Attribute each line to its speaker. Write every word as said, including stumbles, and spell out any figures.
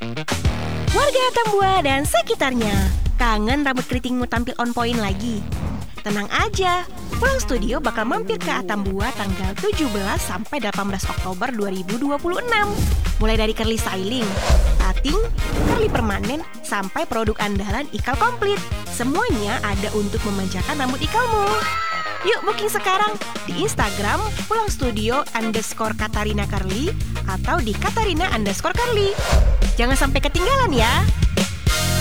Speaker 1: Warga Atambua dan sekitarnya, kangen rambut keritingmu tampil on point lagi? Tenang aja, Pulang Studio bakal mampir ke Atambua tanggal tujuh belas sampai delapan belas Oktober dua ribu dua puluh enam. Mulai dari curly styling, cutting, curly permanen, sampai produk andalan ikal komplit. Semuanya ada untuk memanjakan rambut ikalmu. Yuk booking sekarang di Instagram Pulang Studio underscore Katarina Curly atau di Katarina underscore Curly. Jangan sampai ketinggalan ya.